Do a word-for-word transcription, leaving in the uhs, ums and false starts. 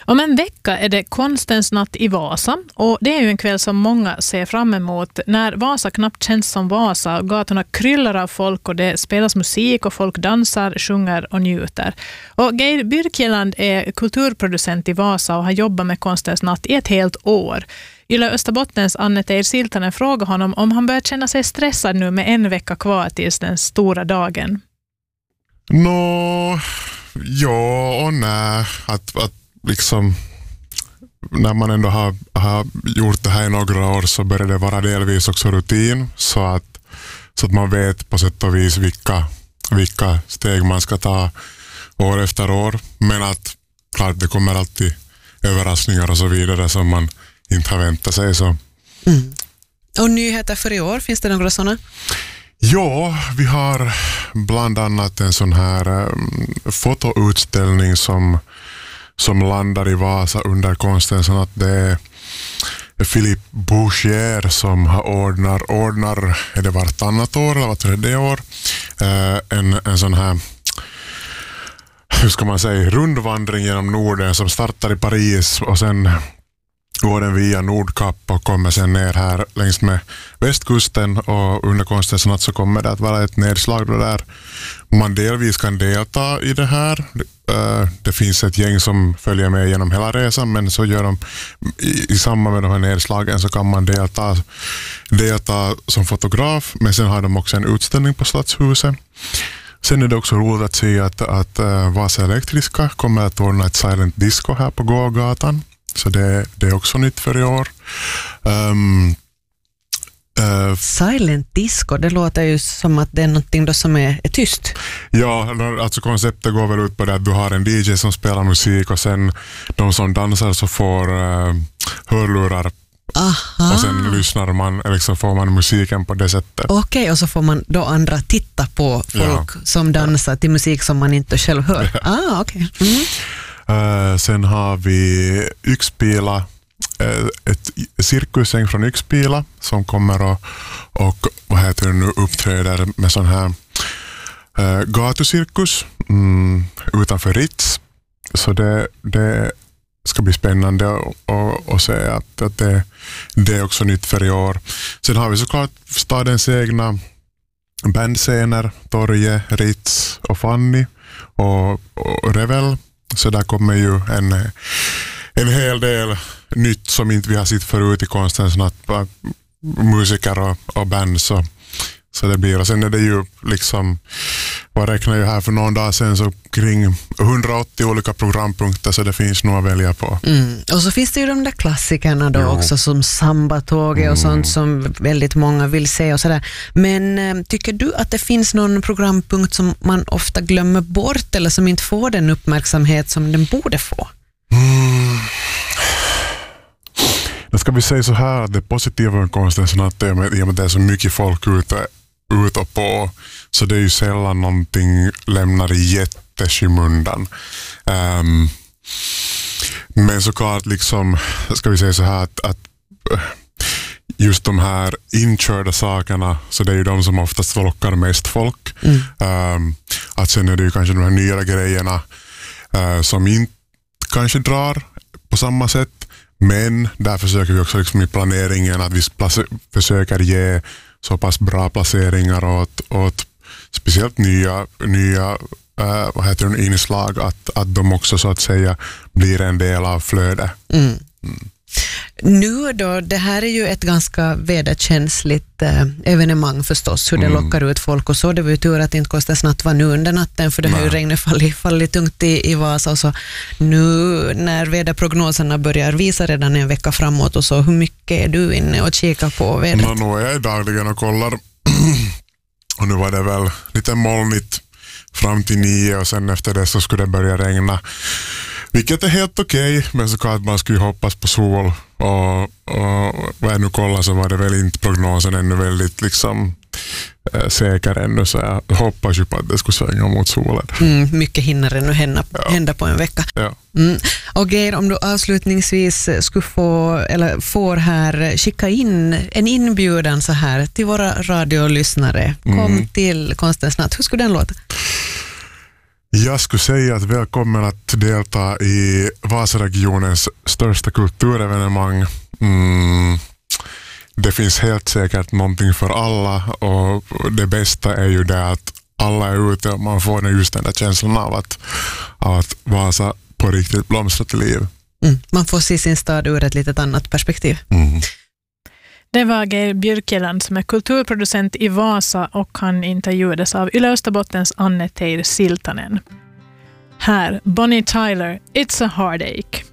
Om en vecka är det Konstens natt i Vasa, och det är ju en kväll som många ser fram emot. När Vasa knappt känns som Vasa, gatorna kryllar av folk och det spelas musik och folk dansar, sjunger och njuter. Och Geir Byrkjeland är kulturproducent i Vasa och har jobbat med Konstens natt i ett helt år. Yle Österbottens Anne-Teir Siltanen frågade honom om han börjar känna sig stressad nu med en vecka kvar tills den stora dagen. Nå, ja och nej. Att, att liksom, när man ändå har, har gjort det här i några år så börjar det vara delvis också rutin. Så att, så att man vet på sätt och vis vilka, vilka steg man ska ta år efter år. Men att klart det kommer alltid överraskningar och så vidare som man inte har väntat sig. Så. Mm. Och nyheter för i år, finns det några sådana? Ja, vi har bland annat en sån här um, fotoutställning som, som landar i Vasa under Konstens natt. Det är Philippe Bouchier som har ordnar, ordnar är det vartannat år eller vad tredje år, uh, en, en sån här, hur ska man säga, rundvandring genom Norden som startar i Paris och sen går den via Nordkapp och kommer sen ner här längs med västkusten, och under Konstens natt så kommer det att vara ett nedslag där man delvis kan delta i det här. Det finns ett gäng som följer med genom hela resan, men så gör de i, i samband med de här nedslagen så kan man delta, delta som fotograf, men sen har de också en utställning på Stadshuset. Sen är det också roligt att se att, att uh, Vasa Elektriska kommer att ordna ett silent disco här på gågatan. Så det, det är också nytt för i år. Um, uh, Silent disco, det låter ju som att det är någonting då som är, är tyst. Ja, alltså konceptet går väl ut på det att du har en D J som spelar musik och sen de som dansar så får uh, hörlurar. Aha. Och sen lyssnar man, eller så får man musiken på det sättet. Okej, okay, och så får man då andra titta på folk ja. som dansar till musik som man inte själv hör. Ja. Ah, okej. Okay. Mm. Uh, sen har vi Yxpila, uh, ett cirkusäng från Yxpila som kommer och, och vad heter det nu, uppträder med sån här uh, gatucirkus mm, utanför Ritz. Så det, det ska bli spännande att se att, att det, det är också nytt för i år. Sen har vi såklart stadens egna bandscener, Torje, Ritz och Fanny och, och Revel. Så där kommer ju en, en hel del nytt som inte vi har sett förut i Konstens natt, musiker och, och band, så, så det blir. Och sen är det ju liksom, vad räknar ju här för någon dag sen, så kring hundraåttio olika programpunkter, så det finns nog att välja på. Mm. Och så finns det ju de där klassikerna då jo. också, som Sambatåget mm. och sånt som väldigt många vill se och sådär. Men äh, tycker du att det finns någon programpunkt som man ofta glömmer bort eller som inte får den uppmärksamhet som den borde få? Mm. Då ska vi säga så här, att det positiva med Konstens natt är med, i och med att det är så mycket folk ute, ut och på, så det är ju sällan någonting lämnar i jätteskymundan. Um, men såklart liksom, ska vi säga så här att, att just de här inkörda sakerna, så det är ju de som oftast lockar mest folk. Mm. Um, att sen är det ju kanske de här nya grejerna uh, som inte kanske drar på samma sätt, men där försöker vi också liksom i planeringen att vi place- försöker ge så pass bra placeringar åt, åt speciellt nya, nya äh, vad heter det, inslag, att, att de också så att säga blir en del av flödet. Mm. Mm. Nu då, det här är ju ett ganska väderkänsligt äh, evenemang förstås, hur det mm. lockar ut folk och så. Det var ju tur att inte Konstens natt var nu under natten, för det Nej. har ju regnet fallit, fallit tungt i, i Vasa, och så nu när väderprognoserna börjar visa redan en vecka framåt och så, hur mycket är du inne och kikar på vädret? Nå, nu är jag dagligen och kollar och nu var det väl lite molnigt fram till nio och sen efter det så skulle det börja regna. Vilket är helt okej, okay, men såklart man skulle hoppas på sol, och, och vad jag nu kollar så var det väl inte prognosen ännu väldigt liksom äh, säker ännu, så jag hoppas ju på att det skulle svänga mot solen. Mm, mycket hinner ännu hända, ja. hända på en vecka. Ja. Mm. Och Geir, om du avslutningsvis skulle få, eller får här skicka in en inbjudan så här till våra radiolyssnare, kom mm. till Konstens natt, hur skulle den låta? Jag skulle säga att välkommen att delta i Vasaregionens största kulturevenemang. Mm. Det finns helt säkert någonting för alla och det bästa är ju det att alla är ute och man får just den där känslan av att, av att Vasa på riktigt blomstrar till liv. Mm. Man får se sin stad ur ett litet annat perspektiv. Mm. Det var Geir Björkeland som är kulturproducent i Vasa och han intervjuades av Yle Österbottens Anne Teir Siltanen. Här, Bonnie Tyler, It's a Heartache.